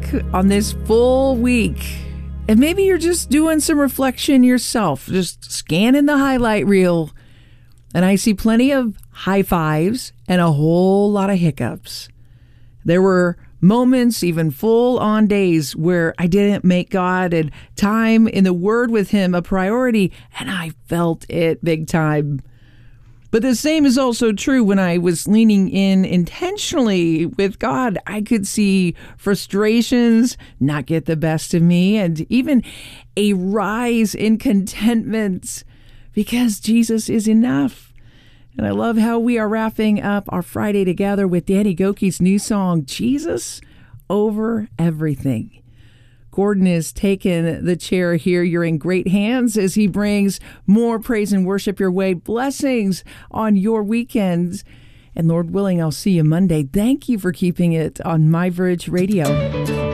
on this full week. And maybe you're just doing some reflection yourself, just scanning the highlight reel. And I see plenty of high fives and a whole lot of hiccups. There were moments, even full-on days, where I didn't make God and time in the Word with Him a priority, and I felt it big time. But the same is also true when I was leaning in intentionally with God. I could see frustrations not get the best of me, and even a rise in contentment because Jesus is enough. And I love how we are wrapping up our Friday together with Danny Gokey's new song, Jesus Over Everything. Gordon is taking the chair here. You're in great hands as he brings more praise and worship your way. Blessings on your weekends. And Lord willing, I'll see you Monday. Thank you for keeping it on My Bridge Radio.